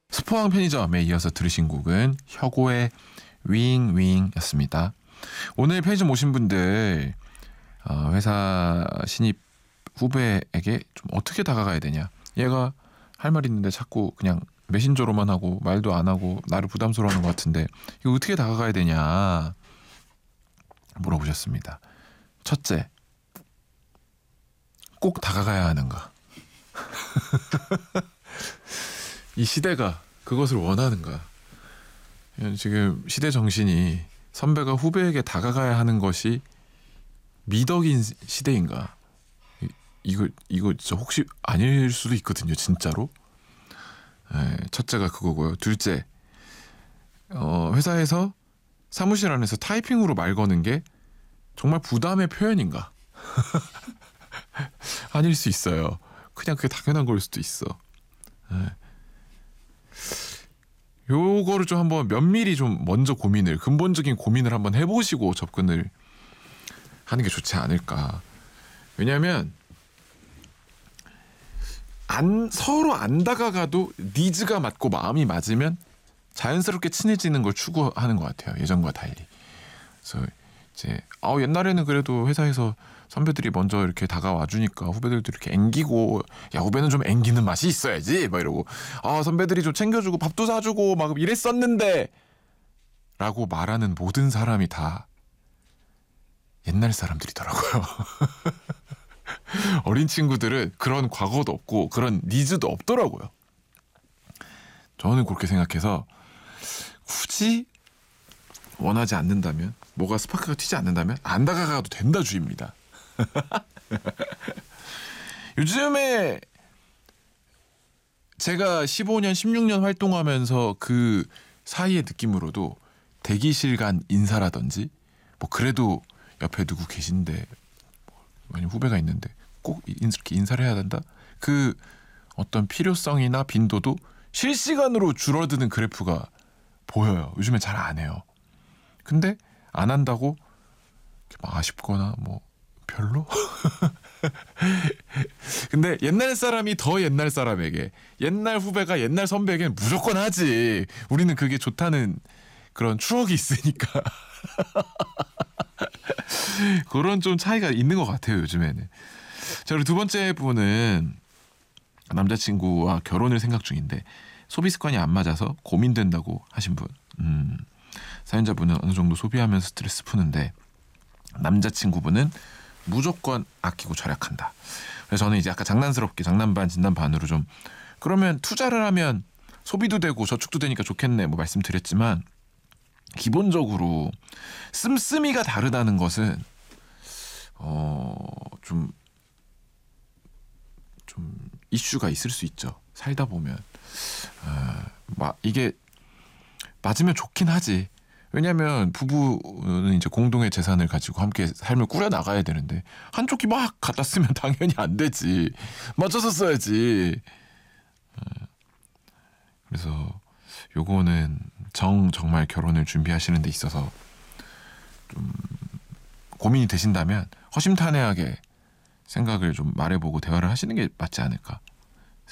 스포왕 편의점에 이어서 들으신 곡은 혁오의 윙윙이었습니다. 오늘 편의점 오신 분들 회사 신입 후배에게 좀 어떻게 다가가야 되냐, 얘가 할 말 있는데 자꾸 그냥 메신저로만 하고 말도 안 하고 나를 부담스러워하는 것 같은데 이거 어떻게 다가가야 되냐 물어보셨습니다. 첫째, 꼭 다가가야 하는가? 이 시대가 그것을 원하는가? 지금 시대 정신이 선배가 후배에게 다가가야 하는 것이 미덕인 시대인가? 이거 진짜 혹시 아닐 수도 있거든요, 진짜로. 첫째가 그거고요. 둘째, 회사에서 사무실 안에서 타이핑으로 말 거는 게 정말 부담의 표현인가? 아닐 수 있어요. 그냥 그게 당연한 걸 수도 있어. 요거를 좀 한번 면밀히 좀 먼저 근본적인 고민을 한번 해보시고 접근을 하는 게 좋지 않을까. 왜냐하면 서로 안 다가가도 니즈가 맞고 마음이 맞으면 자연스럽게 친해지는 걸 추구하는 것 같아요, 예전과 달리. 그래서 이제 옛날에는 그래도 회사에서 선배들이 먼저 이렇게 다가와 주니까 후배들도 이렇게 앵기고, 야, 후배는 좀 앵기는 맛이 있어야지 막 이러고, 선배들이 좀 챙겨주고 밥도 사주고 막 이랬었는데 라고 말하는 모든 사람이 다 옛날 사람들이더라고요. 어린 친구들은 그런 과거도 없고 그런 니즈도 없더라고요. 저는 그렇게 생각해서 굳이 원하지 않는다면, 뭐가 스파크가 튀지 않는다면 안 다가가도 된다 주의입니다. 요즘에 제가 15년 16년 활동하면서 그 사이의 느낌으로도 대기실 간 인사라든지, 뭐 그래도 옆에 누구 계신데 아니면 후배가 있는데 꼭 이렇게 인사를 해야 된다, 그 어떤 필요성이나 빈도도 실시간으로 줄어드는 그래프가 보여요. 요즘엔 잘 안 해요. 근데 안 한다고 막 아쉽거나 뭐 별로? 근데 옛날 사람이 더 옛날 사람에게, 옛날 후배가 옛날 선배에게는 무조건 하지. 우리는 그게 좋다는 그런 추억이 있으니까. 그런 좀 차이가 있는 것 같아요, 요즘에는. 자, 그리고 두 번째 분은 남자친구와 결혼을 생각 중인데 소비 습관이 안 맞아서 고민된다고 하신 분. 사연자분은 어느 정도 소비하면서 스트레스 푸는데 남자친구분은 무조건 아끼고 절약한다. 그래서 저는 이제 아까 장난스럽게 장난 반 진단 반으로 좀, 그러면 투자를 하면 소비도 되고 저축도 되니까 좋겠네 뭐 말씀드렸지만, 기본적으로 씀씀이가 다르다는 것은 좀 이슈가 있을 수 있죠. 살다 보면 이게 맞으면 좋긴 하지. 왜냐하면 부부는 이제 공동의 재산을 가지고 함께 삶을 꾸려 나가야 되는데 한쪽이 막 갖다 쓰면 당연히 안 되지. 맞춰서 써야지. 그래서 요거는 정말 결혼을 준비하시는 데 있어서 좀 고민이 되신다면 허심탄회하게 생각을 좀 말해보고 대화를 하시는 게 맞지 않을까.